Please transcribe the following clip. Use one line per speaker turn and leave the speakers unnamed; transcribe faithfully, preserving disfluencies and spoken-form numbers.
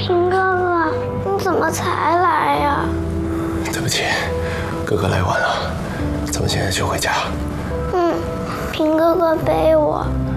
平哥哥，你怎么才来呀？
对不起，哥哥来晚了，咱们现在就回家。
嗯，平哥哥背我。